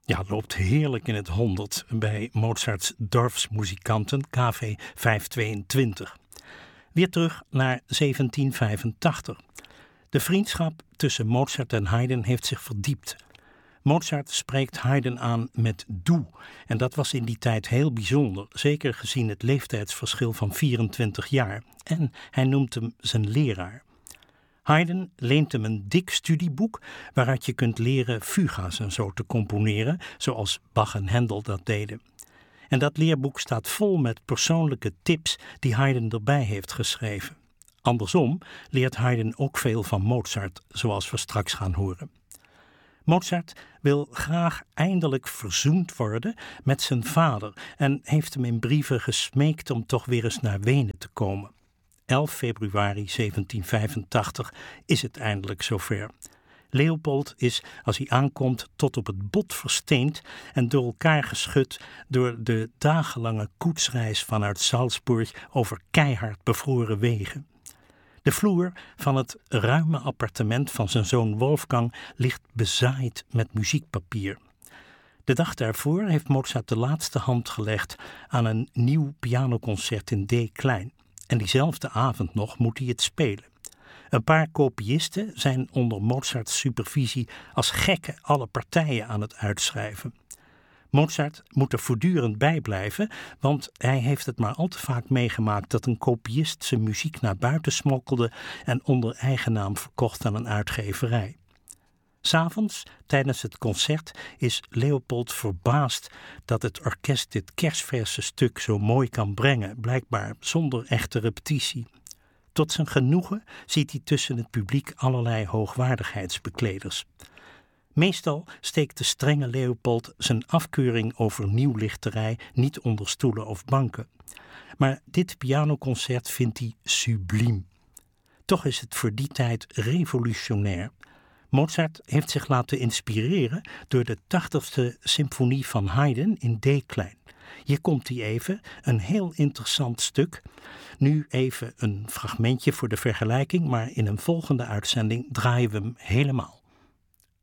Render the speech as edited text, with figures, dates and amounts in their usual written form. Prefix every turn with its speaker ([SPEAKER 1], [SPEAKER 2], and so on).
[SPEAKER 1] Ja, loopt heerlijk in het 100 bij Mozarts Dorfsmusikanten KV 522. Weer terug naar 1785. De vriendschap tussen Mozart en Haydn heeft zich verdiept. Mozart spreekt Haydn aan met du en dat was in die tijd heel bijzonder, zeker gezien het leeftijdsverschil van 24 jaar. En hij noemt hem zijn leraar. Haydn leent hem een dik studieboek waaruit je kunt leren fuga's en zo te componeren, zoals Bach en Händel dat deden. En dat leerboek staat vol met persoonlijke tips die Haydn erbij heeft geschreven. Andersom leert Haydn ook veel van Mozart, zoals we straks gaan horen. Mozart wil graag eindelijk verzoend worden met zijn vader en heeft hem in brieven gesmeekt om toch weer eens naar Wenen te komen. 11 februari 1785 is het eindelijk zover. Leopold is, als hij aankomt, tot op het bot versteend en door elkaar geschud door de dagenlange koetsreis vanuit Salzburg over keihard bevroren wegen. De vloer van het ruime appartement van zijn zoon Wolfgang ligt bezaaid met muziekpapier. De dag daarvoor heeft Mozart de laatste hand gelegd aan een nieuw pianoconcert in D klein. En diezelfde avond nog moet hij het spelen. Een paar kopiisten zijn onder Mozarts supervisie als gekken alle partijen aan het uitschrijven. Mozart moet er voortdurend bij blijven, want hij heeft het maar al te vaak meegemaakt dat een kopiist zijn muziek naar buiten smokkelde en onder eigen naam verkocht aan een uitgeverij. 'S Avonds, tijdens het concert, is Leopold verbaasd dat het orkest dit kersverse stuk zo mooi kan brengen, blijkbaar zonder echte repetitie. Tot zijn genoegen ziet hij tussen het publiek allerlei hoogwaardigheidsbekleders. Meestal steekt de strenge Leopold zijn afkeuring over nieuwlichterij niet onder stoelen of banken. Maar dit pianoconcert vindt hij subliem. Toch is het voor die tijd revolutionair. Mozart heeft zich laten inspireren door de 80ste symfonie van Haydn in D klein. Hier komt hij even, een heel interessant stuk. Nu even een fragmentje voor de vergelijking, maar in een volgende uitzending draaien we hem helemaal.